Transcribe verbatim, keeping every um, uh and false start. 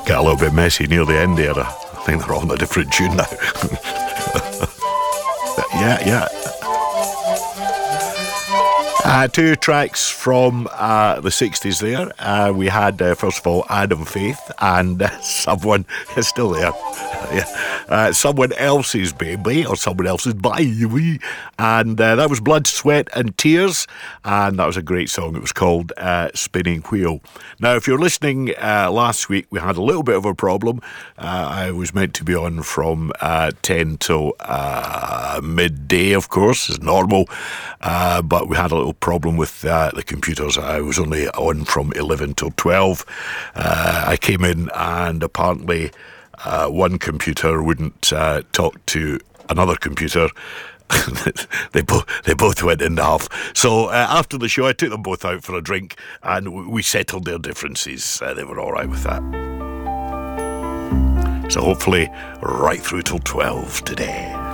Got a little bit messy near the end there. I think they're on a different tune now. yeah, yeah. Uh, two tracks from uh, the sixties there. Uh, we had, uh, first of all, Adam Faith and uh, Someone is still there. yeah. uh, Someone Else's Baby, or Someone Else's Baby. And uh, that was Blood, Sweat and Tears. And that was a great song. It was called uh, Spinning Wheel. Now, if you're listening uh, last week, we had a little bit of a problem. Uh, I was meant to be on from uh, ten till uh, midday, of course, as normal. Uh, but we had a little problem with uh, the computers. I was only on from eleven till twelve. Uh, I came in and apparently uh, one computer wouldn't uh, talk to another computer. they both they both went in half. So uh, after the show, I took them both out for a drink and we settled their differences. Uh, they were all right with that. So hopefully right through till twelve today.